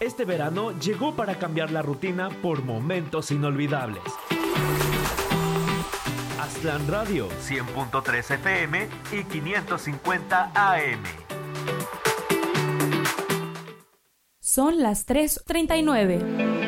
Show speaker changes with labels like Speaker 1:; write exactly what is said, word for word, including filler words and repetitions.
Speaker 1: Este verano llegó para cambiar la rutina por momentos inolvidables. Aztlán Radio, cien punto tres F M y quinientos cincuenta A M.
Speaker 2: Son las tres treinta y nueve.